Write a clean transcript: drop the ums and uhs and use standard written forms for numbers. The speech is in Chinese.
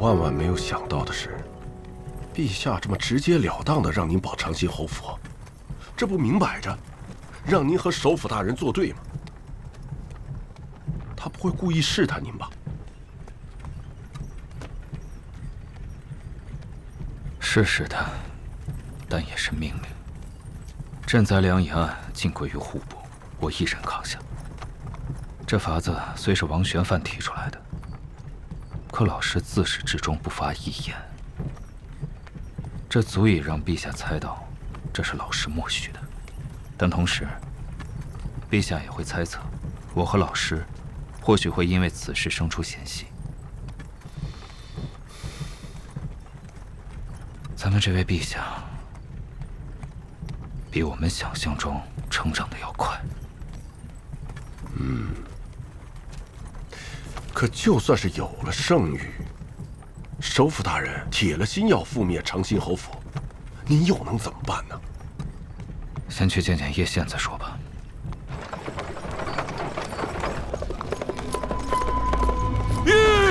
万万没有想到的是，陛下这么直截了当的让您保长兴侯府，这不明摆着让您和首辅大人作对吗？他不会故意试探您吧？ 是试探，但也是命令。赈灾粮银案尽归于户部，我一人扛下。这法子虽是王玄范提出来的，可老师自始至终不发一言，这足以让陛下猜到这是老师默许的。但同时，陛下也会猜测，我和老师或许会因为此事生出嫌隙。咱们这位陛下，比我们想象中成长的要快。 可就算是有了圣谕，首辅大人铁了心要覆灭长兴侯府，您又能怎么办呢？ 先去见见叶县再说吧。